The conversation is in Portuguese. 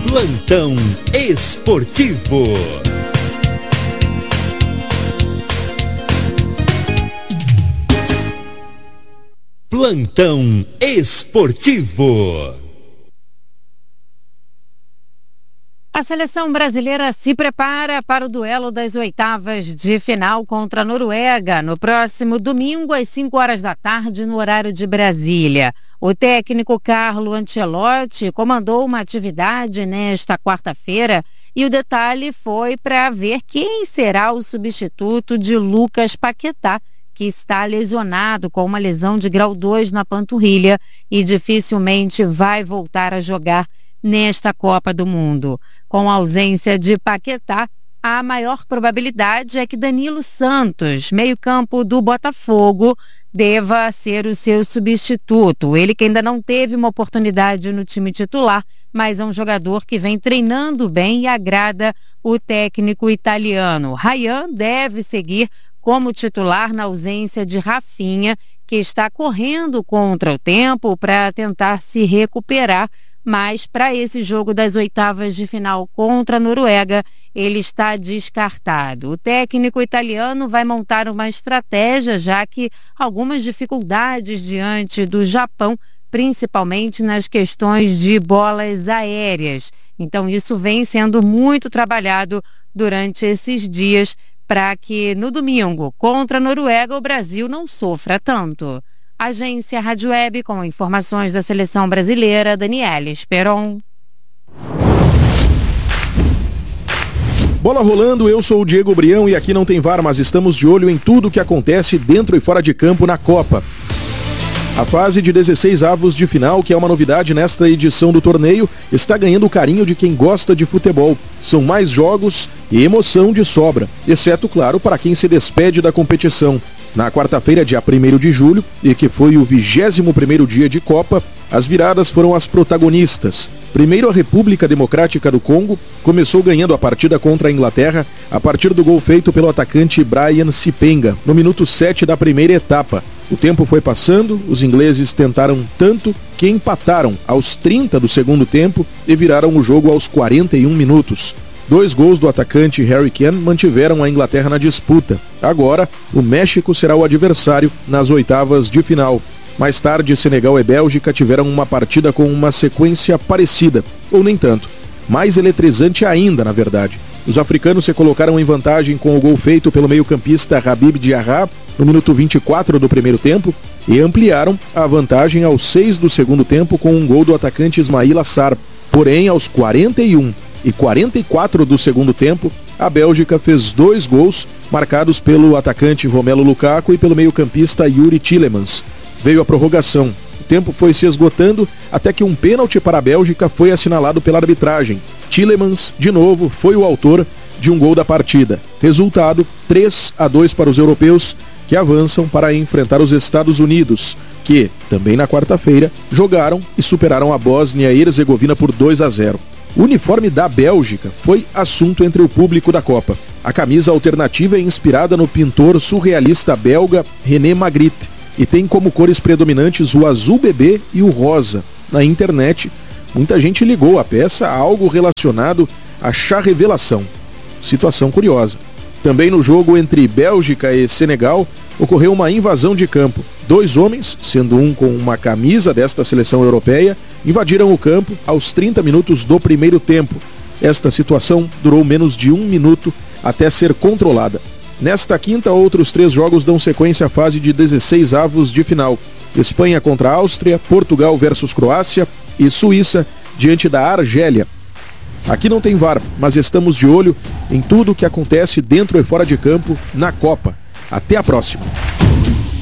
Plantão Esportivo. Plantão Esportivo. A seleção brasileira se prepara para o duelo das oitavas de final contra a Noruega, no próximo domingo, às 5 da tarde, no horário de Brasília. O técnico Carlo Ancelotti comandou uma atividade nesta quarta-feira e o detalhe foi para ver quem será o substituto de Lucas Paquetá, que está lesionado com uma lesão de grau 2 na panturrilha e dificilmente vai voltar a jogar nesta Copa do Mundo. Com a ausência de Paquetá, a maior probabilidade é que Danilo Santos, meio-campo do Botafogo, deva ser o seu substituto. Ele que ainda não teve uma oportunidade no time titular, mas é um jogador que vem treinando bem e agrada o técnico italiano. Ryan deve seguir como titular na ausência de Rafinha, que está correndo contra o tempo para tentar se recuperar, mas para esse jogo das oitavas de final contra a Noruega, ele está descartado. O técnico italiano vai montar uma estratégia, já que algumas dificuldades diante do Japão, principalmente nas questões de bolas aéreas. Então isso vem sendo muito trabalhado durante esses dias para que no domingo contra a Noruega o Brasil não sofra tanto. Agência Rádio Web com informações da seleção brasileira, Daniela Esperon. Bola rolando, eu sou o Diego Brião e aqui não tem VAR, mas estamos de olho em tudo que acontece dentro e fora de campo na Copa. A fase de 16avos de final, que é uma novidade nesta edição do torneio, está ganhando o carinho de quem gosta de futebol. São mais jogos e emoção de sobra, exceto, claro, para quem se despede da competição. Na quarta-feira, dia 1º de julho, e que foi o 21º dia de Copa, as viradas foram as protagonistas. Primeiro, a República Democrática do Congo começou ganhando a partida contra a Inglaterra a partir do gol feito pelo atacante Brian Sipenga, no minuto 7 da primeira etapa. O tempo foi passando, os ingleses tentaram tanto que empataram aos 30 do segundo tempo e viraram o jogo aos 41 minutos. 2 gols do atacante Harry Kane mantiveram a Inglaterra na disputa. Agora, o México será o adversário nas oitavas de final. Mais tarde, Senegal e Bélgica tiveram uma partida com uma sequência parecida, ou nem tanto. Mais eletrizante ainda, na verdade. Os africanos se colocaram em vantagem com o gol feito pelo meio-campista Habib Diarra no minuto 24 do primeiro tempo e ampliaram a vantagem aos 6 do segundo tempo com um gol do atacante Ismaila Sarr. Porém, aos 41 e 44 do segundo tempo, a Bélgica fez 2 gols marcados pelo atacante Romelu Lukaku e pelo meio-campista Yuri Tielemans. Veio a prorrogação. O tempo foi se esgotando até que um pênalti para a Bélgica foi assinalado pela arbitragem. Tielemans, de novo, foi o autor de um gol da partida. Resultado, 3-2 para os europeus, que avançam para enfrentar os Estados Unidos, que, também na quarta-feira, jogaram e superaram a Bósnia e Herzegovina por 2-0. O uniforme da Bélgica foi assunto entre o público da Copa. A camisa alternativa é inspirada no pintor surrealista belga René Magritte e tem como cores predominantes o azul bebê e o rosa. Na internet, muita gente ligou a peça a algo relacionado à chá revelação. Situação curiosa. Também no jogo entre Bélgica e Senegal, ocorreu uma invasão de campo. 2 homens, sendo um com uma camisa desta seleção europeia, invadiram o campo aos 30 minutos do primeiro tempo. Esta situação durou menos de 1 minuto até ser controlada. Nesta quinta, outros 3 jogos dão sequência à fase de 16avos de final. Espanha contra a Áustria, Portugal versus Croácia e Suíça diante da Argélia. Aqui não tem VAR, mas estamos de olho em tudo o que acontece dentro e fora de campo na Copa. Até a próxima!